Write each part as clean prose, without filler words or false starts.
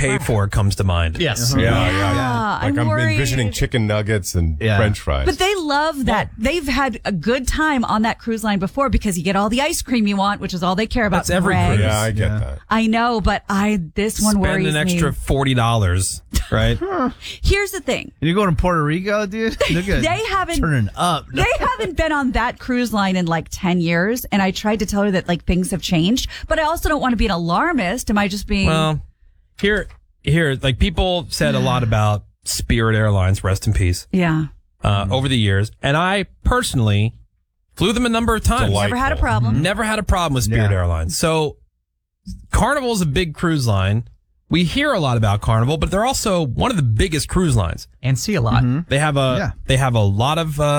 pay for comes to mind. Yes. Yeah. Like I'm worried. envisioning chicken nuggets and French fries. But they love that. They've had a good time on that cruise line before because you get all the ice cream you want, which is all they care about. That's every bread. cruise. Yeah, I get that. I know, but this one worries me. Spend an extra $40, right? Here's the thing. You're going to Puerto Rico, dude? Look at They haven't turning up. They haven't been on that cruise line in like 10 years. And I tried to tell her that like things have changed, but I also don't want to be an alarmist. Am I just being... Well, here, like people said a lot about Spirit Airlines, rest in peace, Yeah. over the years. And I personally flew them a number of times. Never had a problem. Never had a problem with Spirit Airlines. So Carnival is a big cruise line. We hear a lot about Carnival, but they're also one of the biggest cruise lines. And see a lot. They have a lot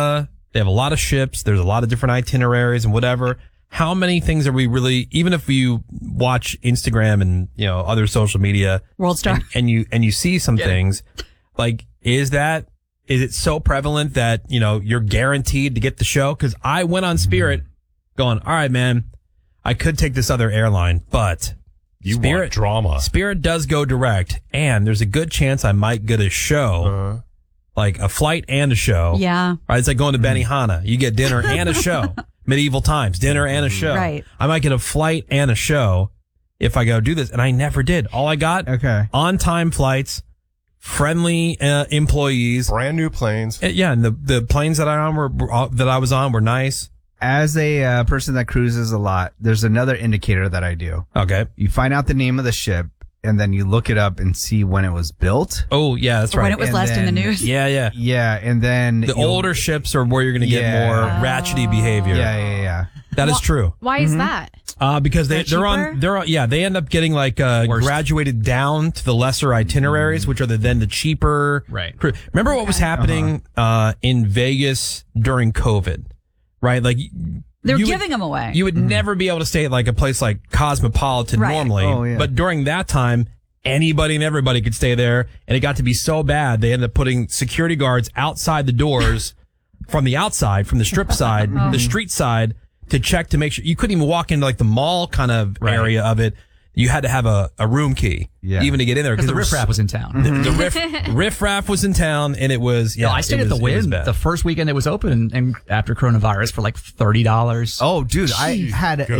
of ships. There's a lot of different itineraries and whatever. How many things are we really, even if you watch Instagram and, other social media, World Star, and you see some things, like, is it so prevalent that, you're guaranteed to get the show? Cause I went on Spirit going, all right, man, I could take this other airline, but Spirit want drama. Spirit does go direct, and there's a good chance I might get a show, like a flight and a show. Yeah. Right? It's like going to Benihana. You get dinner and a show. Medieval times, dinner and a show. Right. I might get a flight and a show if I go do this, and I never did. All I got, on-time flights, friendly employees, brand new planes. And the planes that I was on were nice. As a person that cruises a lot, there's another indicator that I do. Okay. You find out the name of the ship, and then you look it up and see when it was built. Oh, yeah, that's right. When it was last in the news. Yeah. Yeah, and then... The older ships are where you're going to get more ratchety behavior. Yeah. That is true. Why is that? Because they're on, they end up getting like, graduated down to the lesser itineraries, which are then the cheaper. Right. Remember what was happening, in Vegas during COVID, right? Like, they're giving them away. You would never be able to stay at like a place like Cosmopolitan normally. But during that time, anybody and everybody could stay there. And it got to be so bad, they ended up putting security guards outside the doors from the outside, from the strip side, the street side, to check to make sure you couldn't even walk into like the mall kind of area of it. You had to have a room key even to get in there. Because the riffraff was in town. The riffraff was in town, and it was, I stayed at the Wynn the first weekend it was open and after coronavirus for like $30. Oh, dude, I had a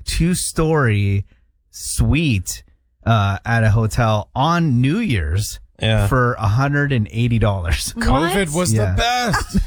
2-story suite at a hotel on New Year's for $180. COVID was the best.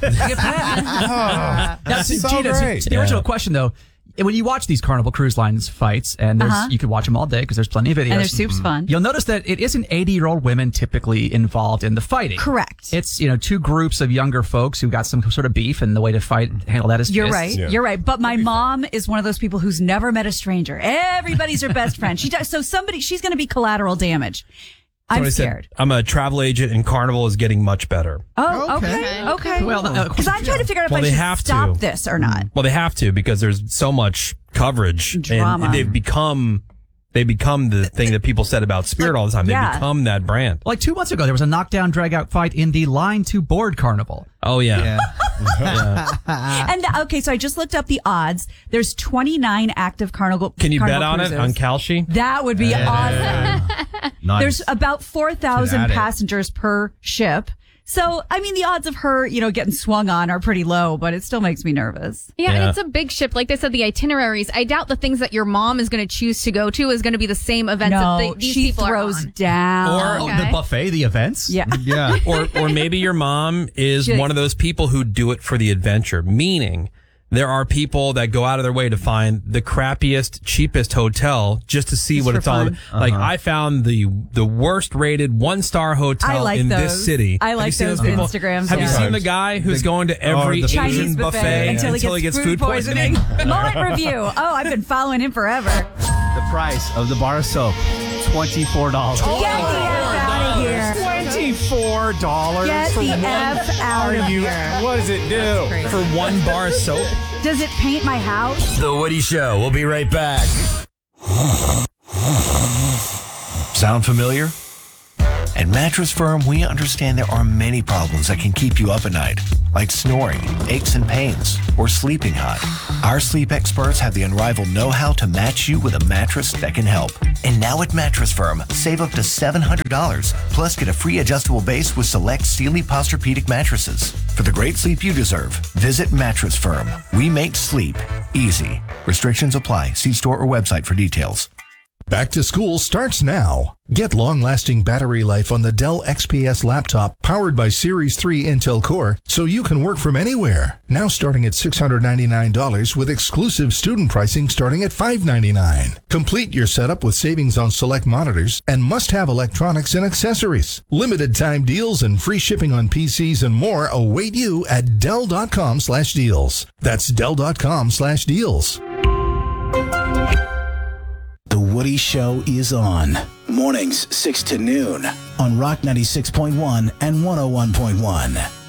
Now, so Gina, great. the original question though, when you watch these Carnival Cruise Lines fights, and you could watch them all day because there's plenty of videos. And their soup's fun. You'll notice that it isn't 80-year-old women typically involved in the fighting. Correct. It's, two groups of younger folks who got some sort of beef, and the way to handle that is You're fists. right. Yeah. You're right. But my mom is one of those people who's never met a stranger. Everybody's her best friend. She does. So she's going to be collateral damage. I'm scared. I'm a travel agent, and Carnival is getting much better. Oh, okay. Well, because I'm trying to figure out if I should stop this or not. Well, they have to, because there's so much coverage, drama. And they've become the thing that people said about Spirit all the time. They become that brand. Like 2 months ago, there was a knockdown, drag-out fight in the Line to Board Carnival. Oh, yeah. And okay, so I just looked up the odds. There's 29 active Carnival. Can you Carnival bet on cruises. it on Kalshi? That would be awesome. Nice. There's about 4,000 passengers per ship. So, I mean, the odds of her, getting swung on are pretty low, but it still makes me nervous. Yeah, and it's a big ship. Like they said, the itineraries. I doubt the things that your mom is going to choose to go to is going to be the same events that these she people throws are on. down. Or the buffet, the events. Yeah. Or maybe your mom is one of those people who do it for the adventure, meaning there are people that go out of their way to find the crappiest, cheapest hotel just to see what it's all about. Like, I found the worst rated 1-star hotel in this city. I like those Instagrams. Have you seen the guy who's going to every Asian buffet until he gets food poisoning? Mullet review. Oh, I've been following him forever. The price of the bar of soap, $24. Get the F out of here. $24 Get the F out of here. What does it do? For 1 bar of soap? Does it paint my house? The Woody Show. We'll be right back. Sound familiar? At Mattress Firm, we understand there are many problems that can keep you up at night, like snoring, aches and pains, or sleeping hot. Our sleep experts have the unrivaled know-how to match you with a mattress that can help. And now at Mattress Firm, save up to $700, plus get a free adjustable base with select Sealy Posturepedic mattresses. For the great sleep you deserve, visit Mattress Firm. We make sleep easy. Restrictions apply. See store or website for details. Back to school starts now. Get long-lasting battery life on the Dell XPS laptop powered by Series 3 Intel Core so you can work from anywhere. Now starting at $699 with exclusive student pricing starting at $599. Complete your setup with savings on select monitors and must-have electronics and accessories. Limited time deals and free shipping on PCs and more await you at Dell.com/deals. That's Dell.com/deals. The Woody Show is on. Mornings 6 to noon on Rock 96.1 and 101.1.